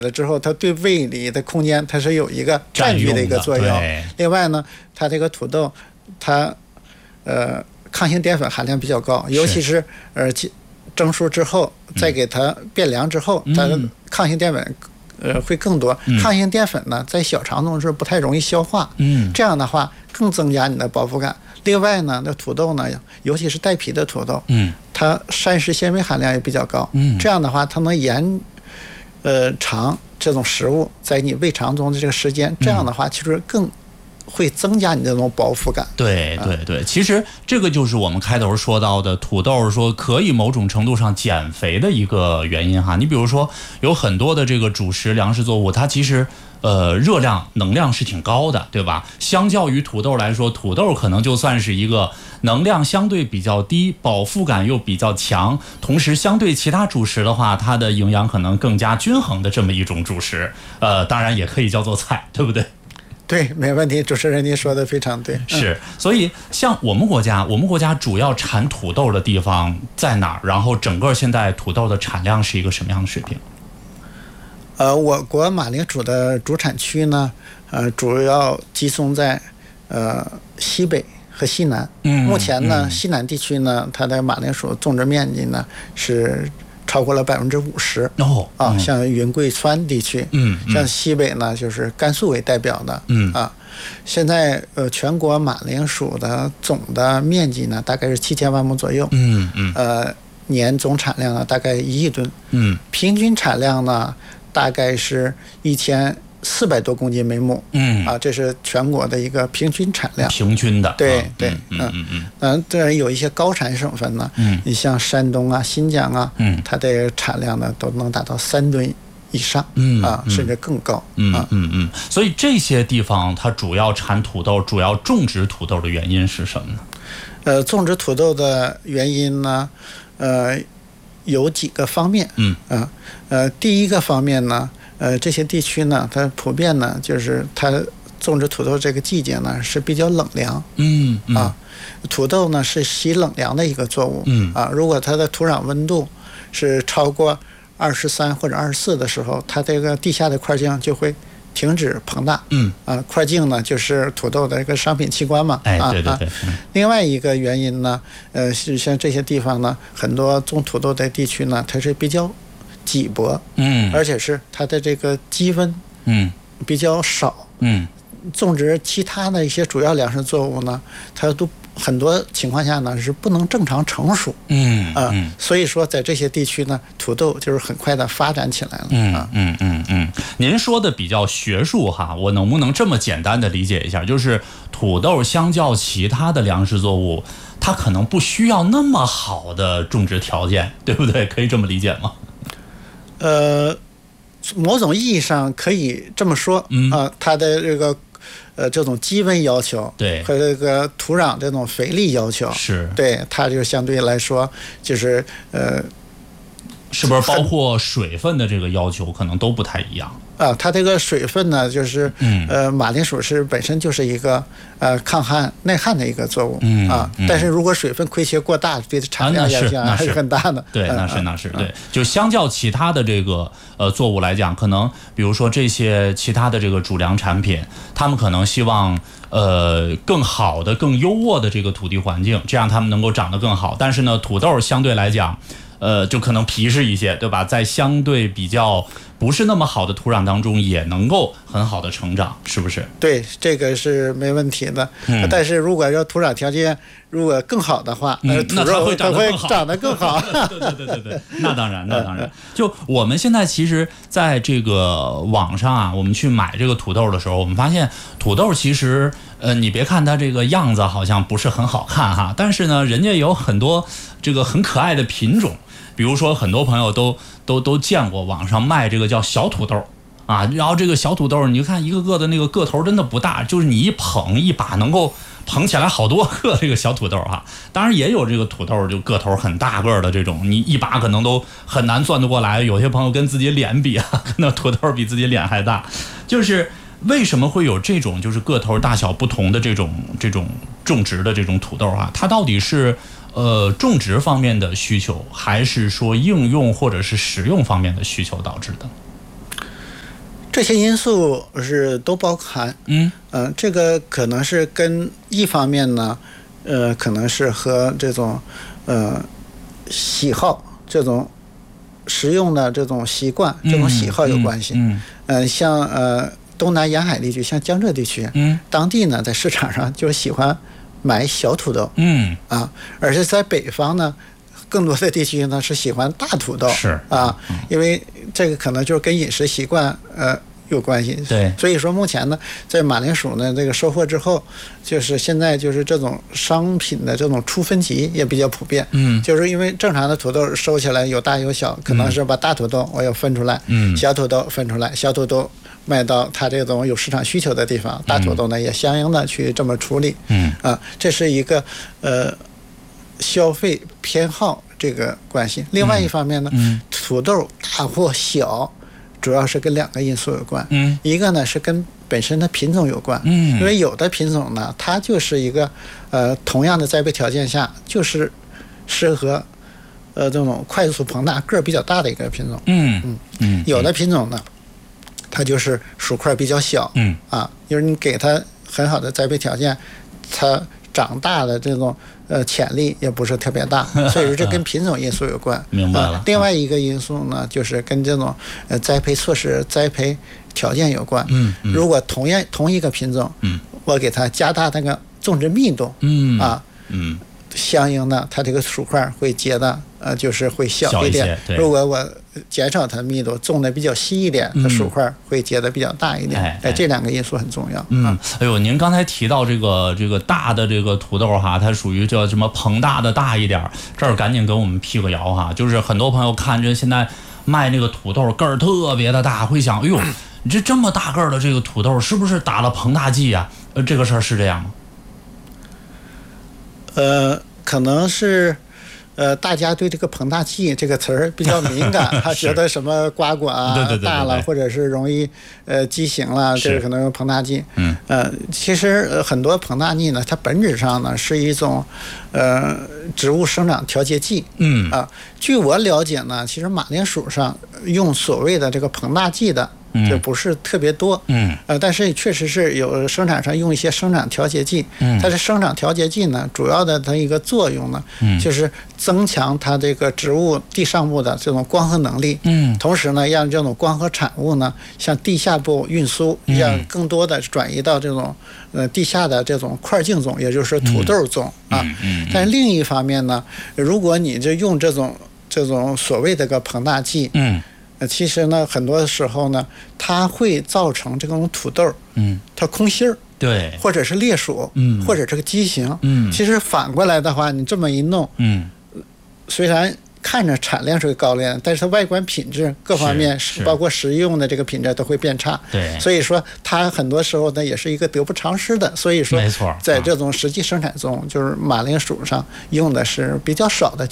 了之后，它对胃里的空间它是有一个占据的一个作用。另外呢，它这个土豆，它抗性淀粉含量比较高，尤其是蒸熟之后，再给它变凉之后，它的抗性淀粉会更多。抗性淀粉呢，在小肠中是不太容易消化。这样的话更增加你的饱腹感。另外呢，那土豆呢，尤其是带皮的土豆，它膳食纤维含量也比较高。这样的话，它能延长这种食物在你胃肠中的这个时间。这样的话，其实更会增加你这种饱腹感。 对对对，其实这个就是我们开头说到的土豆说可以某种程度上减肥的一个原因哈。你比如说有很多的这个主食粮食作物，它其实热量能量是挺高的，对吧？相较于土豆来说，土豆可能就算是一个能量相对比较低，饱腹感又比较强，同时相对其他主食的话，它的营养可能更加均衡的这么一种主食。当然也可以叫做菜，对不对？ 对，没问题，主持人您说的非常对。 是，所以像我们国家主要产土豆的地方在哪儿？然后整个现在土豆的产量是一个什么样的水平？ 我国马铃薯的主产区呢，主要集中在西北和西南。目前呢，西南地区呢，它的马铃薯种植面积呢是超过了50%。像云贵川地区，像西北呢，就是甘肃为代表的。现在全国马铃薯的总的面积呢，大概是7000万亩左右。年总产量呢，大概1亿吨。平均产量呢，大概是1400多公斤每亩。这是全国的一个平均产量。 平均的。 对对。当然有一些高产省份呢，你像山东啊、新疆啊，它的产量呢都能达到3吨以上。甚至更高。 所以这些地方它主要产土豆，主要种植土豆的原因是什么呢？ 种植土豆的原因呢，有几个方面。第一个方面呢，这些地区呢，它普遍呢，就是它种植土豆这个季节呢是比较冷凉。土豆呢是喜冷凉的一个作物。如果它的土壤温度是超过23或者24的时候，它这个地下的块茎就会停止膨大。块茎呢就是土豆的一个商品器官嘛。 对对对。 另外一个原因呢，是像这些地方呢，很多种土豆的地区呢，它是比较瘠薄。而且是它的这个积温比较少。种植其他的一些主要粮食作物呢，它都很多情况下呢是不能正常成熟。所以说在这些地区呢，土豆就是很快的发展起来了。 您说的比较学术哈，我能不能这么简单的理解一下？就是土豆相较其他的粮食作物，它可能不需要那么好的种植条件，对不对？可以这么理解吗？ 某种意义上可以这么说。它的这个这种基温要求， 对， 和这个土壤这种肥力要求， 是对它就相对来说就是是不是包括水分的这个要求可能都不太一样？ 它这个水分呢，就是马铃薯是本身就是一个抗旱耐旱的一个作物。但是如果水分亏缺过大，对产量影响还是很大的。 对，那是对。就相较其他的这个作物来讲，可能比如说这些其他的这个主粮产品，他们可能希望更好的、更优渥的这个土地环境，这样他们能够长得更好。但是呢，土豆相对来讲，就可能皮实一些，对吧？在相对比较不是那么好的土壤当中，也能够很好的成长，是不是？ 对，这个是没问题的。但是如果要土壤条件如果更好的话，土豆会长得更好。 对，那当然。就我们现在其实在这个网上啊，我们去买这个土豆的时候，我们发现土豆其实你别看它这个样子好像不是很好看哈，但是呢，人家有很多这个很可爱的品种。比如说很多朋友都见过网上卖这个叫小土豆啊，然后这个小土豆你看一个个的那个个头真的不大，就是你一捧一把能够捧起来好多个这个小土豆哈。当然也有这个土豆就个头很大个的这种，你一把可能都很难攥得过来，有些朋友跟自己脸比啊，那土豆比自己脸还大。就是为什么会有这种就是个头大小不同的这种种植的这种土豆啊？它到底是种植方面的需求，还是说应用或者是食用方面的需求导致的？ 这些因素是都包含。这个可能是跟一方面呢，可能是和这种喜好、这种食用的这种习惯、这种喜好有关系。像东南沿海地区，像江浙地区，当地呢在市场上就喜欢买小土豆，而且在北方呢，更多的地区呢是喜欢大土豆，因为这个可能就是跟饮食习惯有关系。 对， 所以说目前呢，在马铃薯呢这个收获之后，就是现在就是这种商品的这种出分级也比较普遍。就是因为正常的土豆收起来有大有小，可能是把大土豆我要分出来，小土豆分出来，小土豆卖到它这种有市场需求的地方，大土豆呢也相应的去这么处理。这是一个消费偏好这个关系。另外一方面呢，土豆大或小，主要是跟2个因素有关。一个呢是跟本身的品种有关。因为有的品种呢，它就是一个同样的栽培条件下，就是适合这种快速膨大、个儿比较大的一个品种。有的品种呢，它就是薯块比较小。就是你给它很好的栽培条件，它长大的这种潜力也不是特别大，所以说这跟品种因素有关。 明白了。 另外一个因素呢，就是跟这种栽培措施、栽培条件有关。如果同一个品种，我给它加大那个种植密度，相应的它这个薯块会结的就是会小一点。如果我减少它密度，种的比较稀一点，它薯块会结的比较大一点。这2个因素很重要。 哎呦，您刚才提到这个大的这个土豆哈，它属于叫什么膨大的大一点，这儿赶紧给我们辟个谣哈。就是很多朋友看着现在卖那个土豆个儿特别的大，会想，哎呦，你这么大个儿的这个土豆是不是打了膨大剂啊？这个事儿是这样吗？ 可能是大家对这个膨大剂这个词儿比较敏感，他觉得什么瓜果大了，或者是容易畸形了，这个可能用膨大剂。其实很多膨大剂呢，它本质上呢是一种植物生长调节剂。据我了解呢，其实马铃薯上用所谓的这个膨大剂的就不是特别多。但是确实是有生产上用一些生长调节剂。它的生长调节剂呢，主要的它一个作用呢，就是增强它这个植物地上部的这种光合能力。同时呢，让这种光合产物呢向地下部运输，让更多的转移到这种地下的这种块茎种，也就是土豆种但另一方面呢，如果你就用这种所谓的个膨大剂，其实呢，很多时候呢，它会造成这种土豆，它空心儿， 对， 或者是裂薯，或者这个畸形。其实反过来的话，你这么一弄，虽然看着产量是高了，但是它外观品质各方面，包括食用的这个品质都会变差。 对， 所以说它很多时候呢，也是一个得不偿失的。所以说， 没错， 在这种实际生产中，就是马铃薯上用的是比较少的